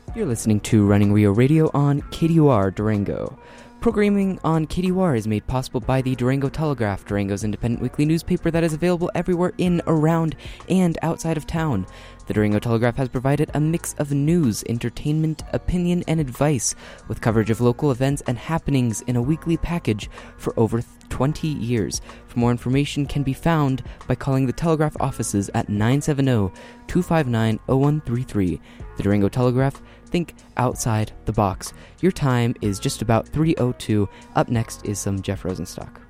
You're listening to Running Rio Radio on KDUR Durango. Programming on KDUR is made possible by the Durango Telegraph, Durango's independent weekly newspaper that is available everywhere in, around, and outside of town. The Durango Telegraph has provided a mix of news, entertainment, opinion, and advice, with coverage of local events and happenings in a weekly package for over 20 years. For more information can be found by calling the Telegraph offices at 970-259-0133. The Durango Telegraph, think outside the box. Your time is just about 3:02. Up next is some Jeff Rosenstock.